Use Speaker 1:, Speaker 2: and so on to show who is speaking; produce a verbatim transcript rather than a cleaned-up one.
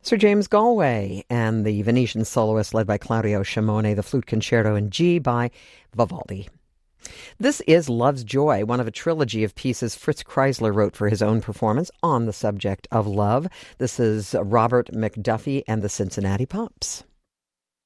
Speaker 1: Sir James Galway and the Venetian soloist led by Claudio Scimone, the Flute Concerto in G by Vivaldi. This is Love's Joy, one of a trilogy of pieces Fritz Kreisler wrote for his own performance on the subject of love. This is Robert McDuffie and the Cincinnati Pops.